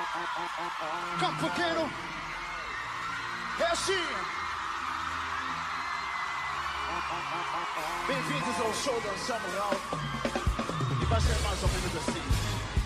Campo Pequeno. É assim. Bem-vindos ao show da Samuel. E vai ser mais ou menos assim.